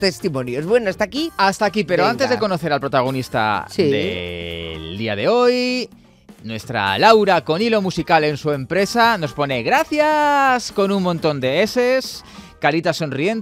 testimonios. Bueno, hasta aquí. Hasta aquí, pero Venga. antes de conocer al protagonista Sí. del día de hoy, nuestra Laura, con hilo musical en su empresa, nos pone gracias con un montón de S's, carita sonriente.